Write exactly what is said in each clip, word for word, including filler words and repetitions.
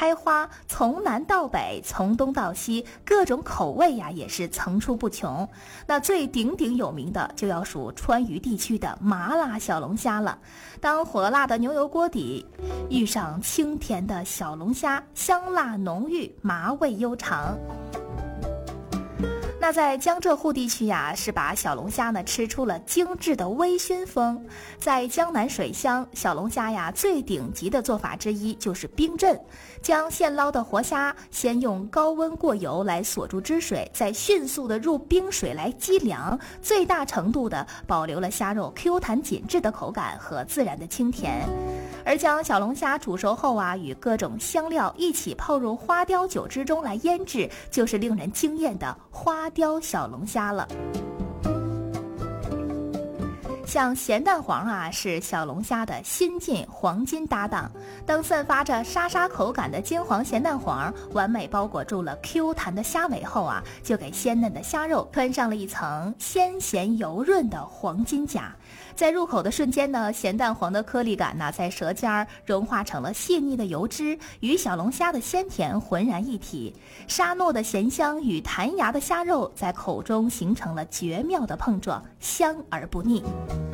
开花，从南到北，从东到西，各种口味呀也是层出不穷。那最鼎鼎有名的就要数川渝地区的麻辣小龙虾了。当火辣的牛油锅底遇上清甜的小龙虾，香辣浓郁，麻味悠长。那在江浙沪地区呀，是把小龙虾呢吃出了精致的微醺风。在江南水乡，小龙虾呀最顶级的做法之一就是冰镇，将现捞的活虾先用高温过油来锁住汁水，再迅速的入冰水来激凉，最大程度的保留了虾肉 Q 弹紧致的口感和自然的清甜。而将小龙虾煮熟后啊，与各种香料一起泡入花雕酒之中来腌制，就是令人惊艳的花雕小龙虾了。像咸蛋黄啊，是小龙虾的新晋黄金搭档。当散发着沙沙口感的金黄咸蛋黄完美包裹住了 Q 弹的虾尾后啊，就给鲜嫩的虾肉穿上了一层鲜咸油润的黄金甲。在入口的瞬间呢，咸蛋黄的颗粒感呢，在舌尖融化成了细腻的油脂，与小龙虾的鲜甜浑然一体。沙糯的咸香与弹牙的虾肉在口中形成了绝妙的碰撞，香而不腻。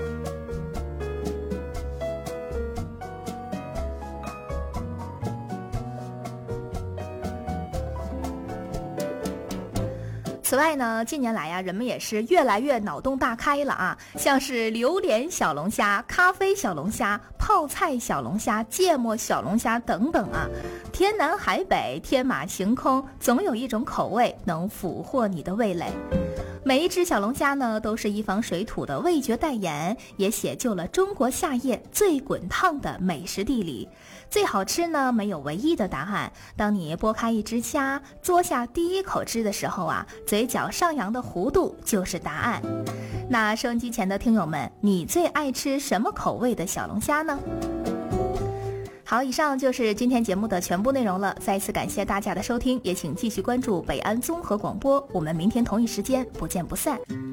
此外呢，近年来呀，人们也是越来越脑洞大开了啊，像是榴莲小龙虾、咖啡小龙虾、泡菜小龙虾、芥末小龙虾等等啊，天南海北，天马行空，总有一种口味能俘获你的味蕾。每一只小龙虾呢，都是一方水土的味觉代言，也写就了中国夏夜最滚烫的美食地理。最好吃呢，没有唯一的答案。当你剥开一只虾，嘬下第一口汁的时候啊，嘴角上扬的弧度就是答案。那收音机前的听友们，你最爱吃什么口味的小龙虾呢？好，以上就是今天节目的全部内容了。再次感谢大家的收听，也请继续关注北安综合广播，我们明天同一时间不见不散。